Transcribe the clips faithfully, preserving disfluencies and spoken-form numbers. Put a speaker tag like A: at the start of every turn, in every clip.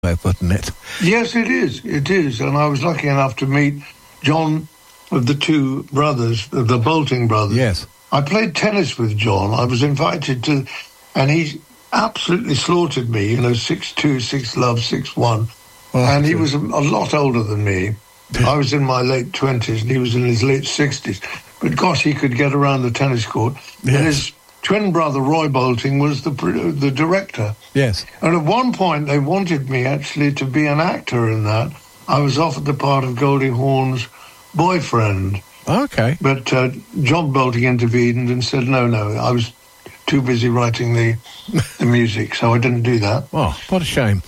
A: wouldn't it?
B: Yes, it is. It is. And I was lucky enough to meet John of the two brothers, the Bolting brothers.
A: Yes.
B: I played tennis with John. I was invited to, and he absolutely slaughtered me, you know, six two, six love, six one. Oh, and he was a, a lot older than me. I was in my late twenties and he was in his late sixties. But gosh, he could get around the tennis court. Yes. And his twin brother, Roy Bolting, was the the director.
A: Yes.
B: And at one point, they wanted me actually to be an actor in that. I was offered the part of Goldie Hawn's boyfriend.
A: Okay.
B: But uh, John Bolting intervened and said, no, no, I was too busy writing the, the music, so I didn't do that.
A: Oh, what a shame.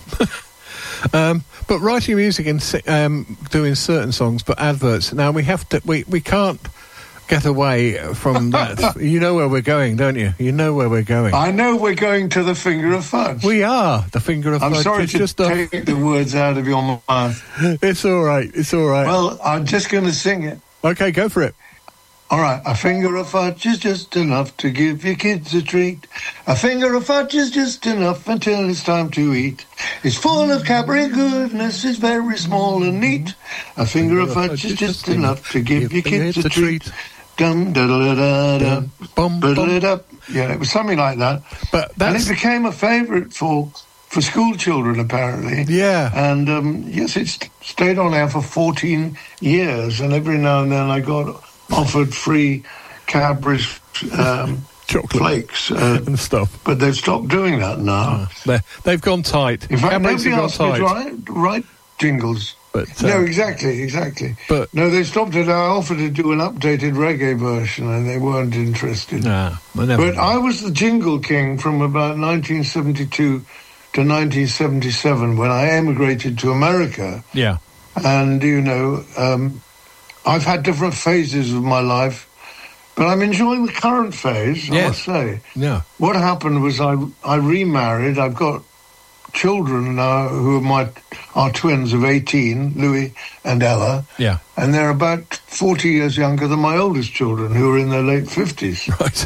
A: um, but writing music and um, doing certain songs, but adverts, now we have to, we, we can't get away from that. You know where we're going, don't you? You know where we're going.
B: I know we're going to the Finger of Fudge.
A: We are the Finger of
B: I'm
A: Fudge.
B: I'm sorry
A: it's
B: to
A: just
B: take
A: a...
B: the words out of your mouth.
A: It's all right. It's all right.
B: Well, I'm just going to sing it.
A: Okay, go for it.
B: All right. A finger of fudge is just enough to give your kids a treat. A finger of fudge is just enough until it's time to eat. It's full of Cadbury goodness, it's very small and neat. A finger of fudge is just enough to give your kids a treat. Dum da da da da bum da da. Yeah, it was something like that.
A: But that's...
B: and it became a favourite for for school children, apparently.
A: Yeah.
B: And um, yes, it's stayed on air for fourteen years, and every now and then I got offered free Cadbury's um,
A: chocolate
B: flakes uh,
A: and stuff.
B: But they've stopped doing that now.
A: Uh, they've gone tight.
B: In fact,
A: Cadbury's
B: nobody asked me
A: tight.
B: to write, write jingles.
A: But, uh,
B: no, exactly, exactly.
A: But
B: no, they stopped it. I offered to do an updated reggae version, and they weren't interested.
A: Nah, I never
B: but I was the jingle king from about nineteen seventy-two to nineteen seventy-seven when I emigrated to America.
A: Yeah.
B: And, you know, um, I've had different phases of my life, but I'm enjoying the current phase, I
A: yes.
B: must say.
A: Yeah.
B: What happened was I I remarried. I've got children now who are my are twins of eighteen, Louis and Ella.
A: Yeah.
B: And they're about forty years younger than my oldest children, who are in their late fifties.
A: Right.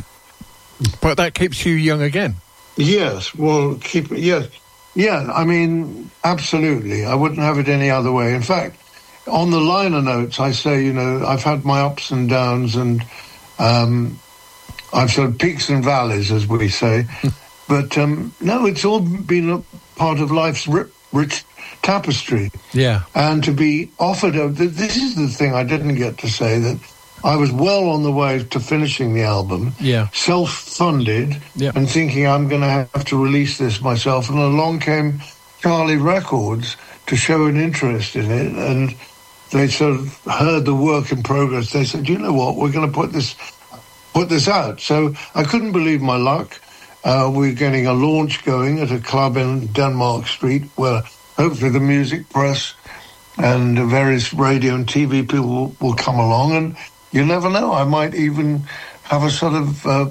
A: But that keeps you young again.
B: Yes, well, keep yes. Yeah, I mean, absolutely. I wouldn't have it any other way. In fact, on the liner notes, I say, you know, I've had my ups and downs, and um, I've had peaks and valleys, as we say. But, um, no, it's all been a part of life's rich, rich tapestry.
A: Yeah.
B: And to be offered, a, this is the thing I didn't get to say, that I was well on the way to finishing the album,
A: yeah.
B: self-funded,
A: yeah.
B: and thinking I'm going to have to release this myself. And along came Charlie Records to show an interest in it, and they sort of heard the work in progress. They said, you know what, we're going to put this put this out. So I couldn't believe my luck. Uh, we're getting a launch going at a club in Denmark Street where hopefully the music press and various radio and T V people will, will come along, and you never know, I might even have a sort of uh,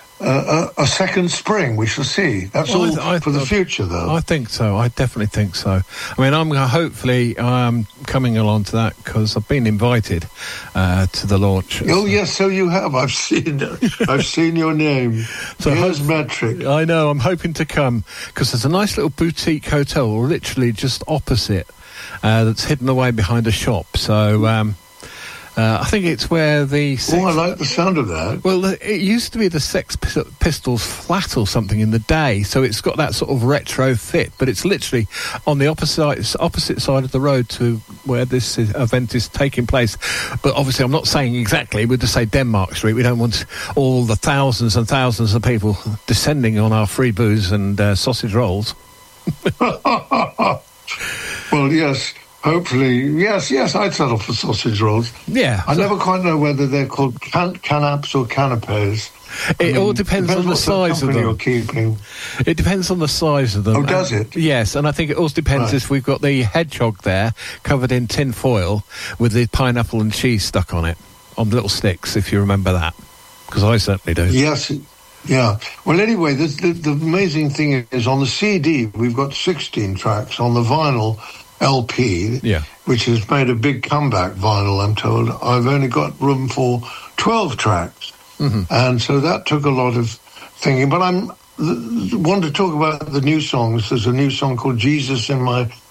B: uh, a, a second spring. We shall see. That's well, all I, I, for the I, future, though.
A: I think so. I definitely think so. I mean, I'm hopefully um, coming along to that because I've been invited uh, to the launch.
B: Oh, so. Yes, so you have. I've seen I've seen your name. So here's Metric.
A: I know. I'm hoping to come because there's a nice little boutique hotel literally just opposite uh, that's hidden away behind a shop. So... Um, Uh, I think it's where the... Sex...
B: Oh, I like the sound of that.
A: Well, it used to be the Sex Pistols flat or something in the day, so it's got that sort of retro fit, but it's literally on the opposite opposite side of the road to where this event is taking place. But obviously, I'm not saying exactly, we just say Denmark Street. We don't want all the thousands and thousands of people descending on our free booze and uh, sausage rolls.
B: Well, yes... Hopefully, yes, yes, I'd settle for sausage rolls.
A: Yeah.
B: I so never quite know whether they're called can- canapes or canapes.
A: It I mean, all depends, depends on the size of them.
B: You're keeping.
A: It depends on the size of them.
B: Oh, does
A: and,
B: it?
A: Yes, and I think it also depends right. if we've got the hedgehog there covered in tin foil with the pineapple and cheese stuck on it, on little sticks, if you remember that. Because I certainly do.
B: Yes, yeah. Well, anyway, the, the, the amazing thing is on the C D, we've got sixteen tracks. On the vinyl... L P,
A: yeah.
B: which has made a big comeback vinyl, I'm told, I've only got room for twelve tracks.
A: Mm-hmm.
B: And so that took a lot of thinking. But I'm the, want to talk about the new songs. There's a new song called Jesus in My